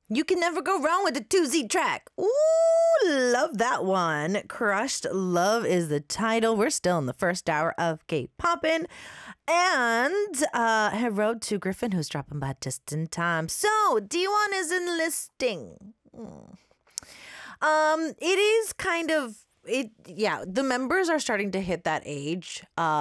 You can never go wrong with the 2Z track. Ooh, love that one. Crushed Love is the title. We're still in the first hour of K-Poppin'. And Road to Griffin, who's dropping by just in time. So, D1 is enlisting. It is kind of, the members are starting to hit that age.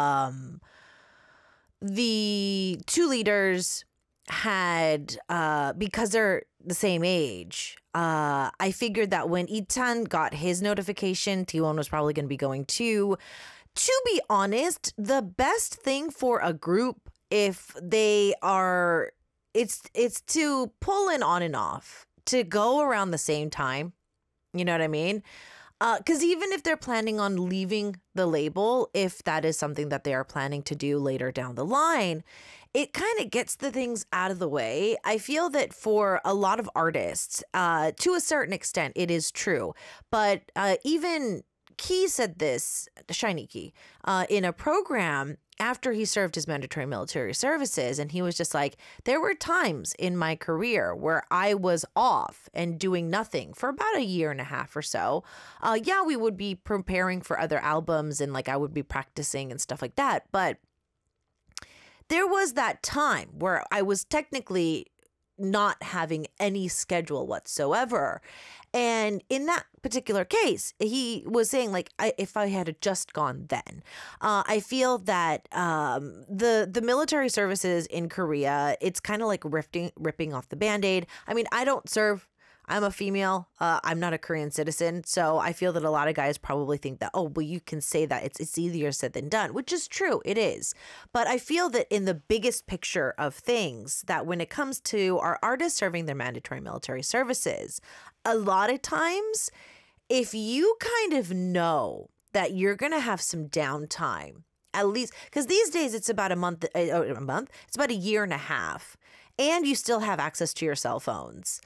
The two leaders had, because they're the same age, I figured that when Ichan got his notification, T1 was probably going to be going too. To be honest, the best thing for a group, if they are, it's to pull in on and off, to go around the same time. You know what I mean? Because even if they're planning on leaving the label, if that is something that they are planning to do later down the line, it kind of gets the things out of the way. I feel that for a lot of artists, to a certain extent, it is true. But even Key said this, Shiny Key, in a program after he served his mandatory military services. And he was just like, there were times in my career where I was off and doing nothing for about a year and a half or so. We would be preparing for other albums and like I would be practicing and stuff like that. But there was that time where I was technically not having any schedule whatsoever. And in that particular case, he was saying, like, if I had just gone then, I feel that the military services in Korea, it's kind of like ripping off the Band-Aid. I mean, I don't serve. I'm a female. I'm not a Korean citizen. So I feel that a lot of guys probably think that, oh, well, you can say that it's easier said than done, which is true. It is. But I feel that in the biggest picture of things, that when it comes to our artists serving their mandatory military services, a lot of times, if you kind of know that you're going to have some downtime, at least, because these days it's about a month, it's about a year and a half, and you still have access to your cell phones.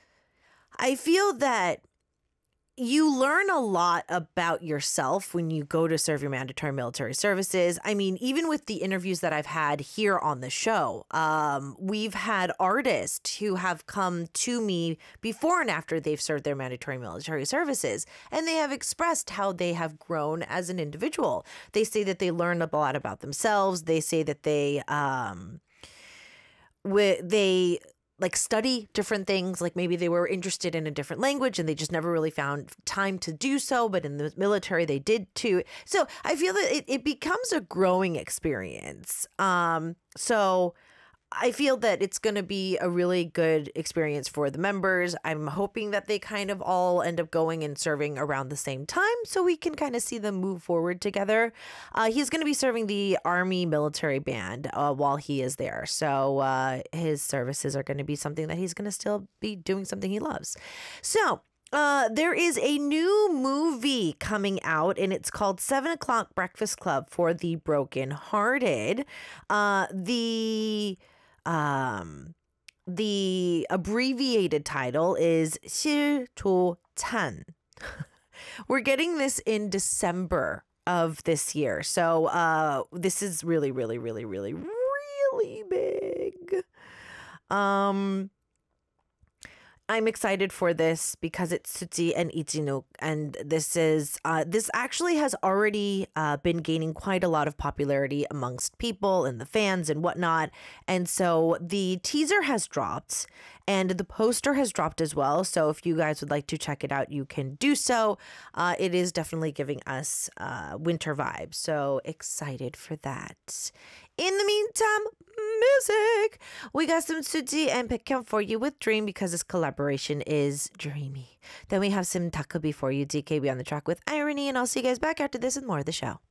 I feel that you learn a lot about yourself when you go to serve your mandatory military services. I mean, even with the interviews that I've had here on the show, we've had artists who have come to me before and after they've served their mandatory military services, and they have expressed how they have grown as an individual. They say that they learned a lot about themselves. They say that they like study different things, like maybe they were interested in a different language and they just never really found time to do so. But in the military, they did too. So I feel that it becomes a growing experience. So I feel that it's going to be a really good experience for the members. I'm hoping that they kind of all end up going and serving around the same time so we can kind of see them move forward together. He's going to be serving the Army military band while he is there. So his services are going to be something that he's going to still be doing something he loves. So there is a new movie coming out, and it's called 7 O'Clock Breakfast Club for the Brokenhearted. The abbreviated title is 실조찬. We're getting this in December of this year. So this is really, really, really, really, really big. I'm excited for this because it's Suzy and Ichinuk, and this actually has already been gaining quite a lot of popularity amongst people and the fans and whatnot. And so the teaser has dropped and the poster has dropped as well. So if you guys would like to check it out, you can do so. It is definitely giving us winter vibes. So excited for that. In the meantime, music. We got some Suzy and Baekhyun for you with Dream because this collaboration is dreamy. Then we have some Takabi for you, DKB on the track with Irony, and I'll see you guys back after this with more of the show.